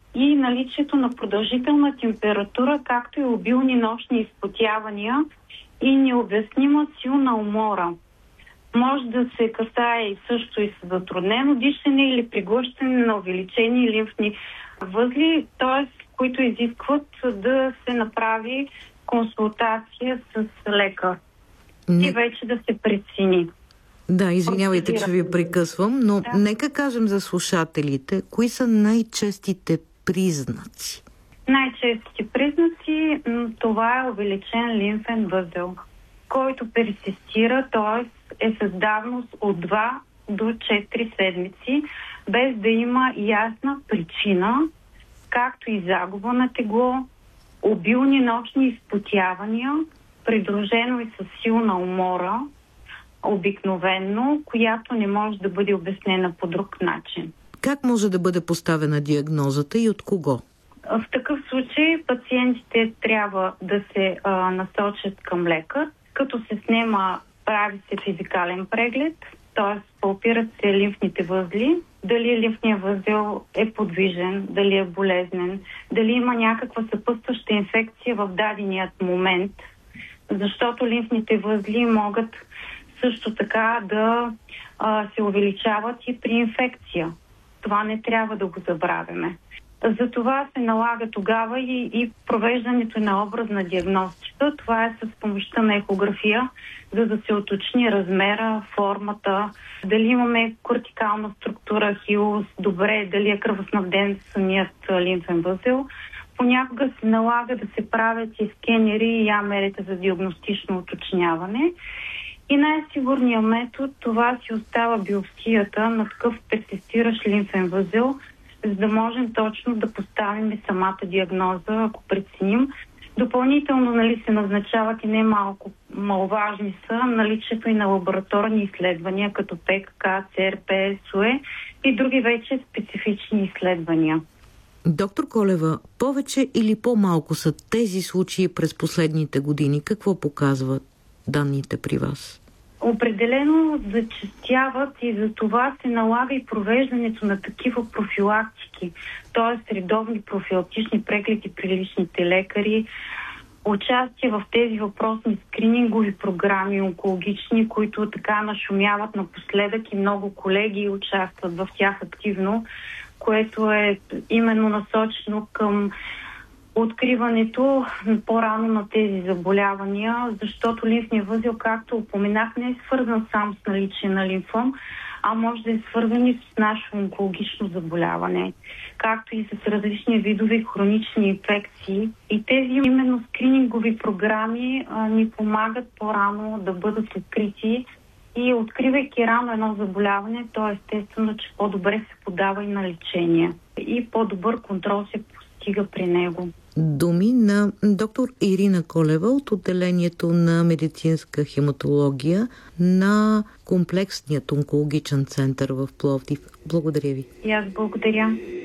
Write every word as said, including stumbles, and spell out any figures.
и наличието на продължителна температура, както и обилни нощни изпотявания и необяснима силна умора. Може да се касае също и с затруднено дишане или приглъщане на увеличени лимфни възли, т.е. които изискват да се направи консултация с лекар Не... и вече да се прецени. Да, извинявайте, че ви прекъсвам, но да. Нека кажем за слушателите, кои са най-честите признаци? Най-честите признаци, това е увеличен лимфен възел, който персистира, т.е. е с давност от два до четири седмици, без да има ясна причина, както и загуба на тегло, обилни нощни изпотявания, придружено и с силна умора, обикновено, която не може да бъде обяснена по друг начин. Как може да бъде поставена диагнозата и от кого? В такъв случай пациентите трябва да се а, насочат към лекар, като се снема, прави се физикален преглед, т.е. палпират се лимфните възли, дали лимфният възел е подвижен, дали е болезнен, дали има някаква съпътстваща инфекция в даденият момент, защото лимфните възли могат също така да а, се увеличават и при инфекция. Това не трябва да го забравяме. Затова се налага тогава и, и провеждането на образна диагностика. Това е с помощта на ехография, за да се уточни размера, формата, дали имаме кортикална структура, хилус, добре, дали е кръвоснабден самият лимфен възел. Понякога се налага да се правят и скенери и ямерите за диагностично уточняване. И най-сигурният метод, това си остава биопсията на такъв персистиращ лимфен възел, за да можем точно да поставим и самата диагноза, ако преценим. Допълнително, нали, се назначават и не малко маловажни са наличието и на лабораторни изследвания, като ПКК, ЦРП, СУЕ и други вече специфични изследвания. Доктор Колева, повече или по-малко са тези случаи през последните години? Какво показват данните при вас? Определено зачестяват и за това се налага и провеждането на такива профилактики, т.е. редовни профилактични прегледи при личните лекари, участие в тези въпросни скринингови програми, онкологични, които така нашумяват напоследък и много колеги участват в тях активно, което е именно насочено към откриването по-рано на тези заболявания, защото лимфният възел, както упоменах, не е свързан сам с наличие на лимфом, а може да е свързан и с наше онкологично заболяване, както и с различни видове хронични инфекции. И тези именно скринингови програми а, ни помагат по-рано да бъдат открити и откривайки рано едно заболяване, то естествено, че по-добре се подава и на лечение и по-добър контрол се постига при него. Думи на доктор Ирина Колева от отделението на медицинска хематология на комплексният онкологичен център в Пловдив. Благодаря ви. И аз благодаря.